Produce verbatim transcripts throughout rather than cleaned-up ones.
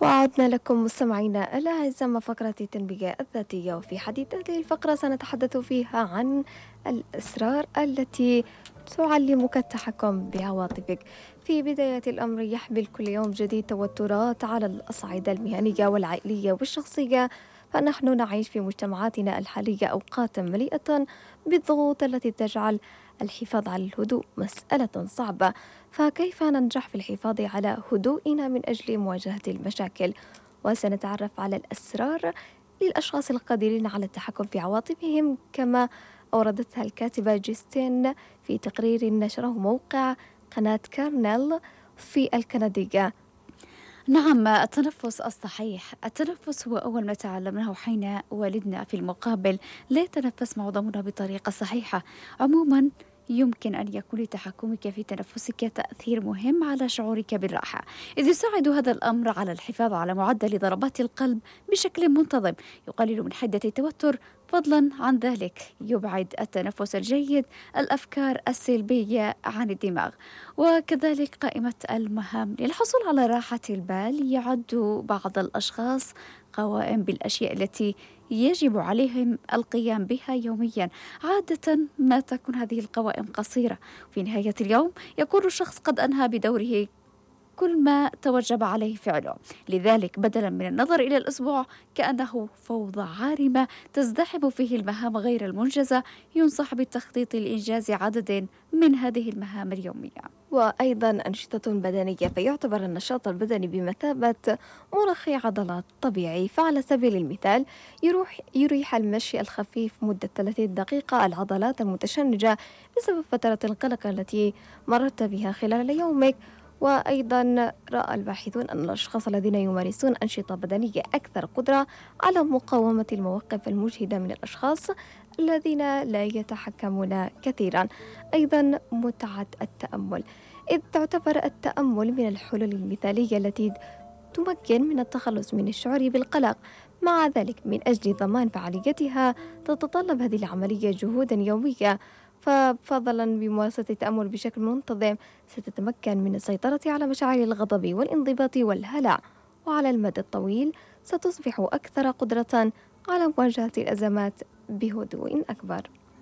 وعدنا لكم مستمعينا الأعزاء مع فقرة التنمية الذاتية، وفي حديث هذه الفقرة سنتحدث فيها عن الأسرار التي تعلمك التحكم بعواطفك. في بداية الأمر يحمل كل يوم جديد توترات على الأصعدة المهنية والعائلية والشخصية، فنحن نعيش في مجتمعاتنا الحالية أوقات مليئة بالضغوط التي تجعل الحفاظ على الهدوء مسألة صعبة. فكيف ننجح في الحفاظ على هدوئنا من أجل مواجهة المشاكل؟ وسنتعرف على الأسرار للأشخاص القادرين على التحكم في عواطفهم، كما أوردتها الكاتبة جيستين في تقرير نشره موقع قناة كارنيل في الكندية. نعم، التنفس الصحيح. التنفس هو أول ما تعلمناه حين والدنا. في المقابل لا يتنفس معظمنا بطريقة صحيحة. عموما يمكن أن يكون لتحكمك في تنفسك تأثير مهم على شعورك بالراحة، إذ يساعد هذا الأمر على الحفاظ على معدل ضربات القلب بشكل منتظم، يقلل من حدة التوتر. فضلا عن ذلك يبعد التنفس الجيد الأفكار السلبية عن الدماغ. وكذلك قائمة المهام للحصول على راحة البال، يعد بعض الأشخاص قوائم بالأشياء التي يجب عليهم القيام بها يوميا. عادة ما تكون هذه القوائم قصيرة، في نهاية اليوم يكون الشخص قد أنهى بدوره كل ما توجب عليه فعله. لذلك بدلا من النظر إلى الأسبوع كأنه فوضى عارمة تزدحم فيه المهام غير المنجزة، ينصح بالتخطيط لإنجاز عدد من هذه المهام اليومية. وأيضا أنشطة بدنية، فيعتبر النشاط البدني بمثابة مرخي عضلات طبيعي. فعلى سبيل المثال يروح يريح المشي الخفيف مدة ثلاثين دقيقة العضلات المتشنجة بسبب فترة القلق التي مررت بها خلال يومك. وأيضا رأى الباحثون أن الأشخاص الذين يمارسون أنشطة بدنية أكثر قدرة على مقاومة المواقف المجهدة من الأشخاص الذين لا يتحكمون كثيرا. أيضا متعة التأمل، إذ تعتبر التأمل من الحلول المثالية التي تمكن من التخلص من الشعور بالقلق. مع ذلك من أجل ضمان فعاليتها تتطلب هذه العملية جهودا يومية، ففضلا بممارسة التأمل بشكل منتظم ستتمكن من السيطرة على مشاعر الغضب والانضباط والهلع، وعلى المدى الطويل ستصبح أكثر قدرة على مواجهة الأزمات بهدوء أكبر.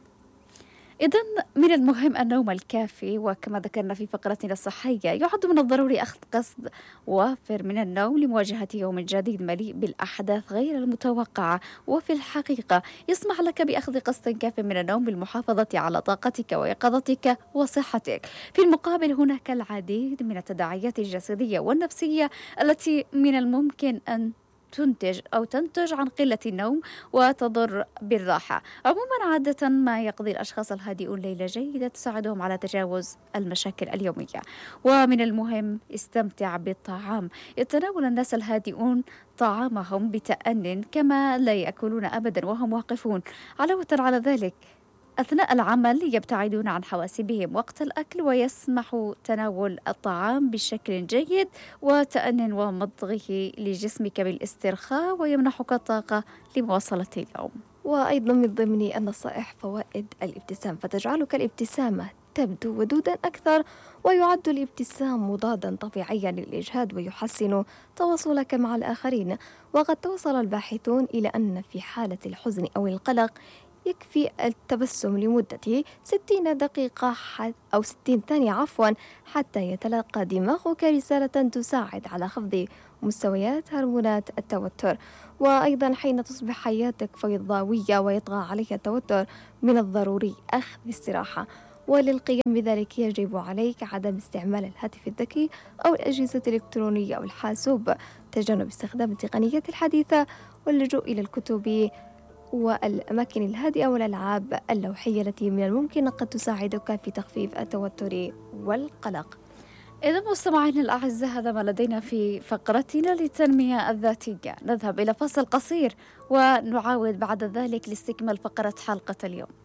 إذن من المهم النوم الكافي، وكما ذكرنا في فقرتنا الصحية يعد من الضروري أخذ قسط وافر من النوم لمواجهة يوم جديد مليء بالأحداث غير المتوقعة. وفي الحقيقة يسمح لك بأخذ قسط كاف من النوم للمحافظة على طاقتك ويقظتك وصحتك. في المقابل هناك العديد من التداعيات الجسدية والنفسية التي من الممكن أن تنتج أو تنتج عن قلة النوم وتضر بالراحة. عموما عادة ما يقضي الأشخاص الهادئون ليلة جيدة تساعدهم على تجاوز المشاكل اليومية. ومن المهم استمتع بالطعام. يتناول الناس الهادئون طعامهم بتأن كما لا يأكلون أبدا وهم واقفون. علاوة على ذلك أثناء العمل يبتعدون عن حواسبهم وقت الأكل، ويسمح تناول الطعام بشكل جيد وتأن ومضغه لجسمك بالاسترخاء، ويمنحك طاقة لمواصلة اليوم. وأيضا من ضمن النصائح فوائد الابتسام، فتجعلك الابتسامة تبدو ودودا أكثر، ويعد الابتسام مضادا طبيعيا للإجهاد ويحسن تواصلك مع الآخرين. وقد توصل الباحثون إلى أن في حالة الحزن أو القلق يكفي التبسم لمدة ستين دقيقة أو ستين ثانية عفوا حتى يتلقى دماغك رسالة تساعد على خفض مستويات هرمونات التوتر. وأيضا حين تصبح حياتك فيضاوية ويطغى عليك التوتر من الضروري أخذ استراحة، وللقيام بذلك يجب عليك عدم استعمال الهاتف الذكي أو الأجهزة الإلكترونية أو الحاسوب، تجنب استخدام التقنيات الحديثة، واللجوء إلى الكتب والأماكن الهادئة والألعاب اللوحية التي من الممكن قد تساعدك في تخفيف التوتر والقلق. إذا مستمعينا الأعزاء هذا ما لدينا في فقرتنا للتنمية الذاتية. نذهب إلى فصل قصير ونعاود بعد ذلك لاستكمال فقرة حلقة اليوم.